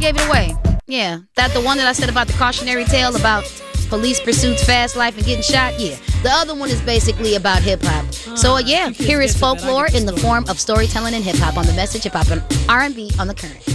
gave it away. Yeah, that the one that I said about the cautionary tale about police pursuits, fast life, and getting shot. Yeah, the other one is basically about hip hop. So yeah, here is folklore in the form of storytelling and hip hop on the Message Hip Hop and R&B on the Current.